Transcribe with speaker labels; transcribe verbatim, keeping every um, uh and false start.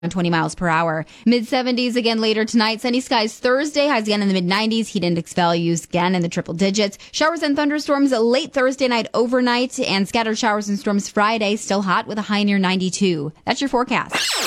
Speaker 1: twenty miles per hour. Mid seventies again later tonight. Sunny skies Thursday. Highs again in the mid nineties. Heat index values again in the triple digits. Showers and thunderstorms late Thursday night overnight. And scattered showers and storms Friday. Still hot with a high near ninety-two. That's your forecast.